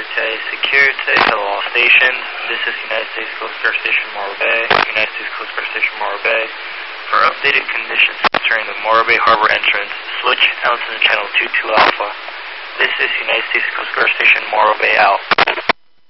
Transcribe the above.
Security to all stations. This is United States Coast Guard Station Morro Bay. United States Coast Guard Station Morro Bay. For updated conditions concerning the Morro Bay Harbor entrance, switch out to the channel 22 Alpha. This is United States Coast Guard Station Morro Bay out.